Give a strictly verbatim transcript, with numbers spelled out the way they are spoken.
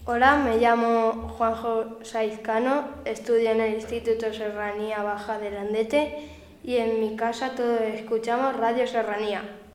Hola, me llamo Juanjo Saiz Cano, estudio en el Instituto Serranía Baja de Landete y en mi casa todos escuchamos Radio Serranía.